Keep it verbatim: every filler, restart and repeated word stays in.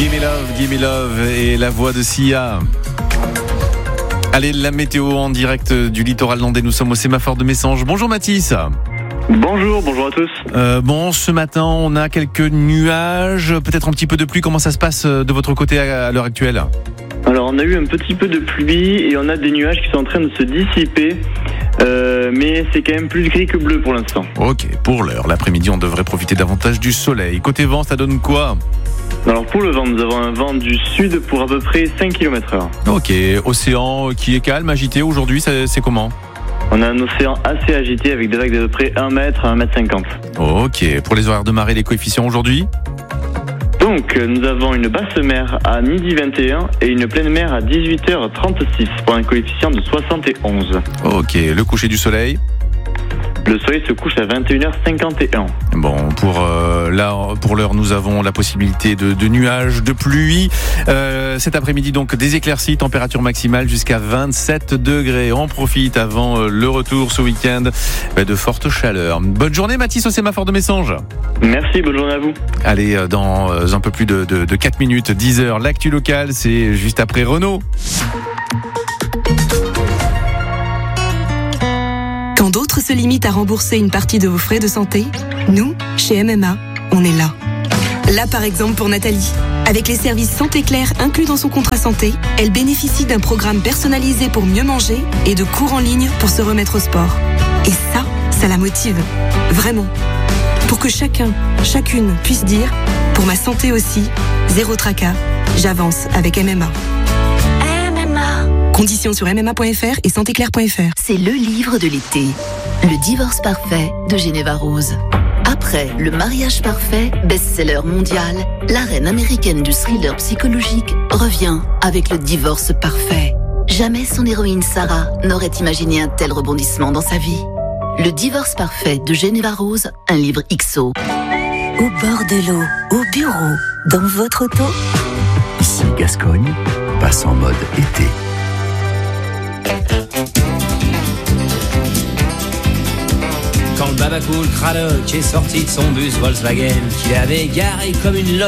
Gimme Love, Gimme Love et la voix de Sia. Allez, la météo en direct du littoral landais. Nous sommes au sémaphore de Messanges. Bonjour Mathis. Bonjour, bonjour à tous. Euh, bon, ce matin, on a quelques nuages, peut-être un petit peu de pluie. Comment ça se passe de votre côté à, à l'heure actuelle ? Alors, on a eu un petit peu de pluie et on a des nuages qui sont en train de se dissiper. Euh, mais c'est quand même plus gris que bleu pour l'instant. Ok, pour l'heure. L'après-midi, on devrait profiter davantage du soleil. Côté vent, ça donne quoi ? Alors pour le vent, nous avons un vent du sud pour à peu près cinq kilomètres heure. Ok, océan qui est calme, agité aujourd'hui, c'est, c'est comment ? On a un océan assez agité avec des vagues d'à peu près un mètre à un mètre cinquante. Ok, pour les horaires de marée, les coefficients aujourd'hui ? Donc nous avons une basse mer à midi vingt et un et une pleine mer à dix-huit heures trente-six pour un coefficient de soixante et onze. Ok, le coucher du soleil ? Le soleil se couche à vingt et une heures cinquante et un. Bon, pour euh, là, pour l'heure, nous avons la possibilité de, de nuages, de pluie. Euh, cet après-midi, donc, des éclaircies, température maximale jusqu'à vingt-sept degrés. On profite avant euh, le retour ce week-end bah, de forte chaleur. Bonne journée, Mathis, au sémaphore de Messanges. Merci, bonne journée à vous. Allez, euh, dans euh, un peu plus de, de, de quatre minutes, dix heures, l'actu locale, c'est juste après Renault. Quand d'autres se limitent à rembourser une partie de vos frais de santé, nous, chez M M A, on est là. Là, par exemple, pour Nathalie. Avec les services Santé Claire inclus dans son contrat santé, elle bénéficie d'un programme personnalisé pour mieux manger et de cours en ligne pour se remettre au sport. Et ça, ça la motive. Vraiment. Pour que chacun, chacune puisse dire « Pour ma santé aussi, zéro tracas, j'avance avec M M A ». Conditions sur m m a point f r et santé claire point f r. C'est le livre de l'été. Le divorce parfait de Geneva Rose. Après Le mariage parfait, best-seller mondial, la reine américaine du thriller psychologique revient avec Le divorce parfait. Jamais son héroïne Sarah n'aurait imaginé un tel rebondissement dans sa vie. Le divorce parfait de Geneva Rose, un livre X O. Au bord de l'eau, au bureau, dans votre auto. Ici Gascogne, passe en mode été. Quand le Babacool Cradock est sorti de son bus Volkswagen, qu'il avait garé comme une loque.